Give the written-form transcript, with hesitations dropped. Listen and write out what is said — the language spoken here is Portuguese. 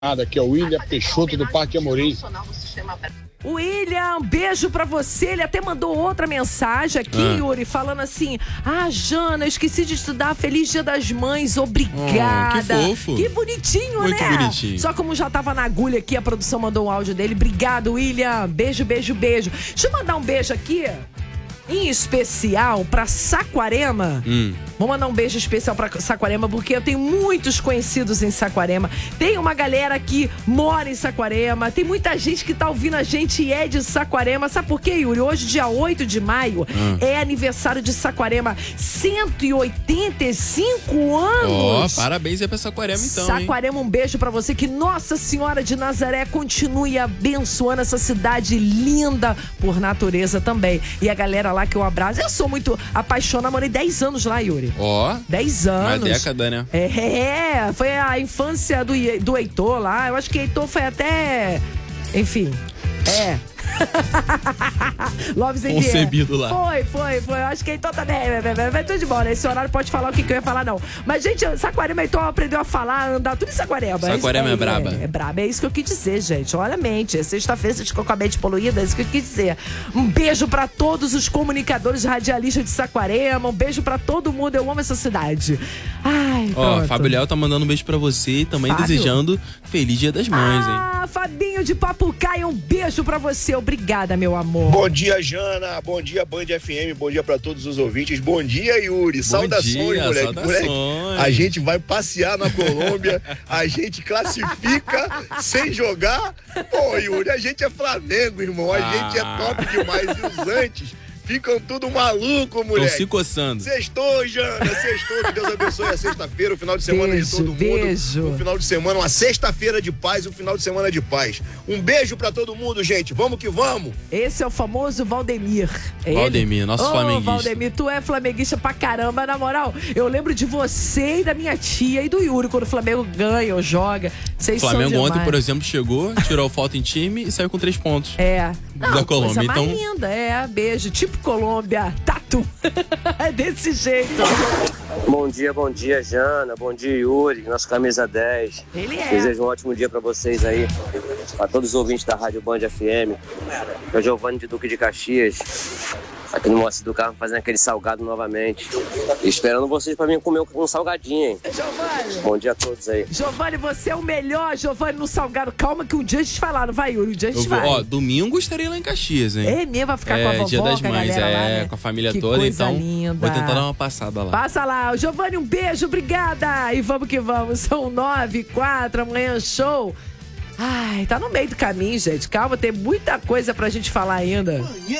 Aqui é o William Peixoto do Parque Amorim. William, beijo pra você. Ele até mandou outra mensagem aqui, Yuri, falando assim: Jana, esqueci de estudar. Feliz Dia das Mães, obrigada. Que fofo. Que bonitinho, muito né? Bonitinho. Só como já tava na agulha aqui, a produção mandou um áudio dele. Obrigado, William. Beijo, beijo, beijo. Deixa eu mandar um beijo aqui, em especial pra Saquarema. Vou mandar um beijo especial pra Saquarema, porque eu tenho muitos conhecidos em Saquarema. Tem uma galera que mora em Saquarema. Tem muita gente que tá ouvindo a gente e é de Saquarema. Sabe por quê, Yuri? Hoje, dia 8 de maio, é aniversário de Saquarema. 185 anos. Parabéns aí pra Saquarema, então, Saquarema, um beijo pra você. Que Nossa Senhora de Nazaré continue abençoando essa cidade linda por natureza também. E a galera lá que eu abraço. Eu sou muito apaixonada. Morei 10 anos lá, Yuri. 10 anos. Uma década, né? Foi a infância do Heitor lá. Eu acho que Heitor foi até... Enfim, Loves and concebido lá. Foi. Eu acho que Heitor também. Vai tudo de bola. Esse horário pode falar o que eu ia falar, não. Mas, gente, Saquarema, Heitor aprendeu a falar, a andar tudo em Saquarema. Saquarema é braba. É braba. É isso que eu quis dizer, gente. Olha a mente. Sexta-feira você ficou com a mente poluída. É isso que eu quis dizer. Um beijo pra todos os comunicadores radialistas de Saquarema. Um beijo pra todo mundo. Eu amo essa cidade. Fábio Léo tá mandando um beijo pra você e também desejando Feliz Dia das Mães, hein? Fabinho de Papucaia, um beijo pra você. Obrigada, meu amor. Bom dia, Jana. Bom dia, Band FM. Bom dia pra todos os ouvintes. Bom dia, Yuri. Saudações, moleque. A gente vai passear na Colômbia. A gente classifica sem jogar. Pô, Yuri, a gente é Flamengo, irmão. A gente é top demais. E os antes ficam tudo maluco, moleque. Estão se coçando. Sextou, Jana. Sextou. Que Deus abençoe a sexta-feira, o final de semana de todo mundo. Beijo. Um final de semana, uma sexta-feira de paz, um final de semana de paz. Um beijo pra todo mundo, gente. Vamos que vamos. Esse é o famoso Valdemir. Valdemir, nosso flamenguista. Valdemir, tu é flamenguista pra caramba. Na moral, eu lembro de você e da minha tia e do Yuri quando o Flamengo ganha ou joga. Vocês são demais. Flamengo ontem, por exemplo, chegou, tirou foto em time e saiu com 3 pontos. Da Colômbia. Então, mais linda, beijo. Tipo Colômbia, tatu. É desse jeito. Bom dia, Jana. Bom dia, Yuri. Nosso camisa 10. Ele é. Desejo um ótimo dia pra vocês aí. Pra todos os ouvintes da Rádio Band FM. É o Giovanni de Duque de Caxias. Aqui no Moacir do Carmo, fazendo aquele salgado novamente. E esperando vocês pra mim comer um salgadinho, hein? Giovanni. Bom dia a todos aí. Giovanni, você é o melhor, Giovanni, no salgado. Calma que um dia a gente vai lá, não vai, Yuri? Um dia a gente vai. Domingo estarei lá em Caxias, hein? É mesmo, vai ficar com a vovó, Dia das com a Mães, galera lá, né? com a família que toda, coisa então linda. vou tentar dar uma passada lá. Passa lá. Giovanni, um beijo, obrigada. E vamos que vamos. São 9h04, amanhã show. Tá no meio do caminho, gente. Calma, tem muita coisa pra gente falar ainda.